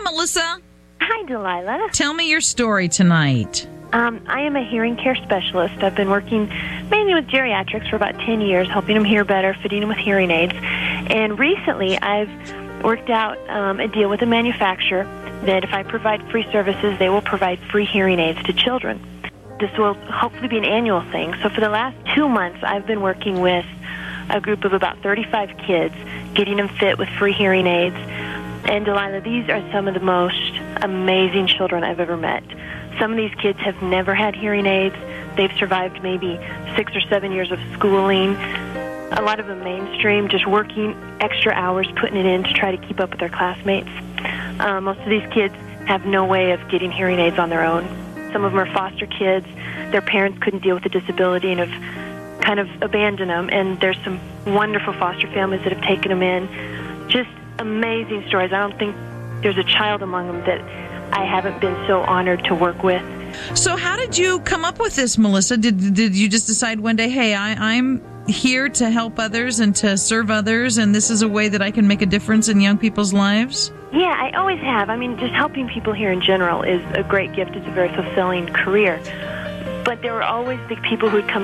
Melissa. Hi, Delilah. Tell me your story tonight. I am a hearing care specialist. I've been working mainly with geriatrics for about 10 years, helping them hear better, fitting them with hearing aids. And recently, I've worked out a deal with a manufacturer that if I provide free services, they will provide free hearing aids to children. This will hopefully be an annual thing. So for the last 2 months, I've been working with a group of about 35 kids, getting them fit with free hearing aids. And Delilah, these are some of the most amazing children I've ever met. Some of these kids have never had hearing aids. They've survived maybe 6 or 7 years of schooling. A lot of them mainstream, just working extra hours, putting it in to try to keep up with their classmates. Most of these kids have no way of getting hearing aids on their own. Some of them are foster kids. Their parents couldn't deal with the disability and have kind of abandoned them. And there's some wonderful foster families that have taken them in. Just amazing stories. I don't think there's a child among them that I haven't been so honored to work with. So how did you come up with this, Melissa? Did you just decide one day, hey, I'm here to help others and to serve others, and this is a way that I can make a difference in young people's lives? Yeah, I always have. I mean, just helping people here in general is a great gift. It's a very fulfilling career. But there were always the people who would come